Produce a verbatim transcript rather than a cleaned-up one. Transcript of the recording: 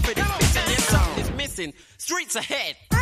pretty fixin'. There's something is missing. Streets ahead.